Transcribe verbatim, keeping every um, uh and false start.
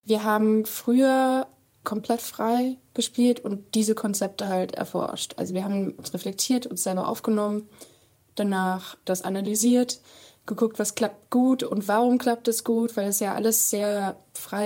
Wir haben früher komplett frei gespielt und diese Konzepte halt erforscht. Also wir haben uns reflektiert, uns selber aufgenommen, danach das analysiert, geguckt, was klappt gut und warum klappt es gut, weil es ja alles sehr frei